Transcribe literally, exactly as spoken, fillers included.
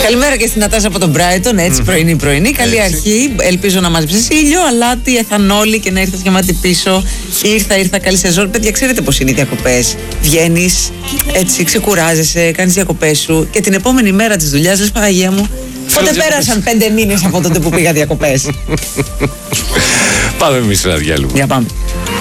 Καλημέρα και στην Νατάσα από τον Brighton. Έτσι, πρωινή πρωινή. Καλή αρχή. Ελπίζω να μάζεψες ήλιο, αλάτι, εθανόλη και να ήρθες γεμάτη πίσω. Ήρθα, ήρθα. Καλή σεζόν. Παιδιά, ξέρετε πώς είναι οι διακοπές. Βγαίνεις, έτσι, ξεκουράζεσαι, κάνεις διακοπές σου και την επόμενη μέρα της δουλειάς λες, Παναγία μου, πότε πέρασαν πέντε μήνες από τότε που πήγα διακοπές. Πάμε εμείς ένα διάλειμμα. Για πάμε.